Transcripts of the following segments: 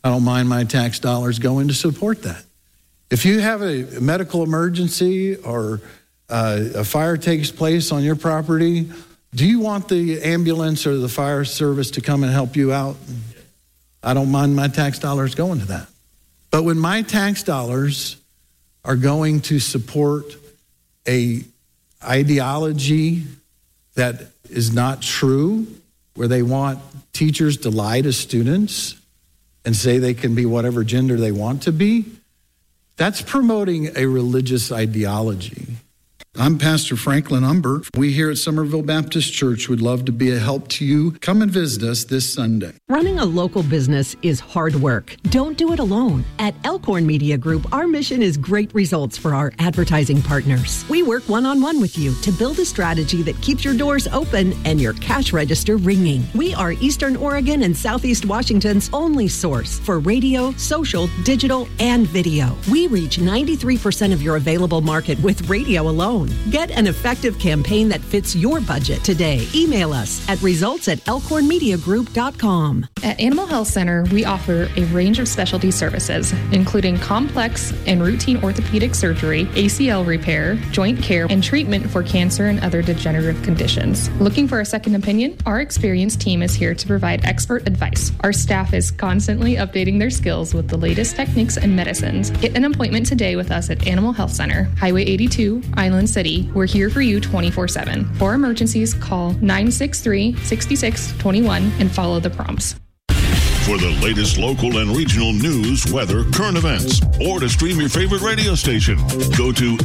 I don't mind my tax dollars going to support that. If you have a medical emergency or a fire takes place on your property, do you want the ambulance or the fire service to come and help you out? I don't mind my tax dollars going to that. But when my tax dollars are going to support a ideology that is not true, where they want teachers to lie to students and say they can be whatever gender they want to be, that's promoting a religious ideology. I'm Pastor Franklin Umbert. We here at Somerville Baptist Church would love to be a help to you. Come and visit us this Sunday. Running a local business is hard work. Don't do it alone. At Elkhorn Media Group, our mission is great results for our advertising partners. We work one-on-one with you to build a strategy that keeps your doors open and your cash register ringing. We are Eastern Oregon and Southeast Washington's only source for radio, social, digital, and video. We reach 93% of your available market with radio alone. Get an effective campaign that fits your budget today. Email us at results@elkhornmediagroup.com. At Animal Health Center, we offer a range of specialty services, including complex and routine orthopedic surgery, ACL repair, joint care, and treatment for cancer and other degenerative conditions. Looking for a second opinion? Our experienced team is here to provide expert advice. Our staff is constantly updating their skills with the latest techniques and medicines. Get an appointment today with us at Animal Health Center, Highway 82, Island City. We're here for you 24/7. For emergencies, call 963-6621 and follow the prompts. For the latest local and regional news, weather, current events, or to stream your favorite radio station, go to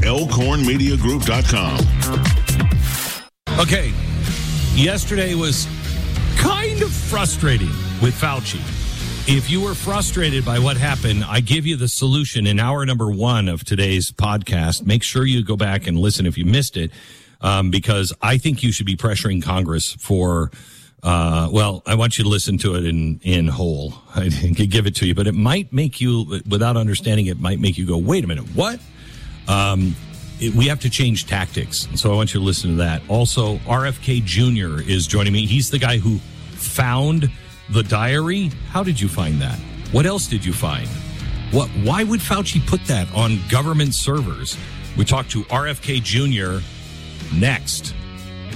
elkhornmediagroup.com. Okay, yesterday was kind of frustrating with Fauci. If you were frustrated by what happened, I give you the solution in hour number 1 of today's podcast. Make sure you go back and listen if you missed it, because I think you should be pressuring Congress for, I want you to listen to it in whole. I could give it to you, but it might make you, without understanding it, might make you go, wait a minute, what? We have to change tactics. So I want you to listen to that. Also, RFK Jr. is joining me. He's the guy who found the diary. How did you find that? What else did you find? Why would Fauci put that on government servers? We talk to RFK Jr. next.